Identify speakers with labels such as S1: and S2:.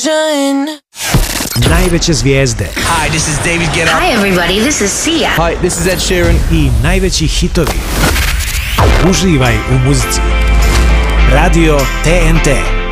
S1: attention.
S2: Najveće zvijezde.
S3: Hi, this is David Guetta.
S4: Hi everybody, this is Sia.
S3: Hi, this is Ed Sheeran.
S2: I najveći hitovi. Uživaj u muzici. Radio TNT.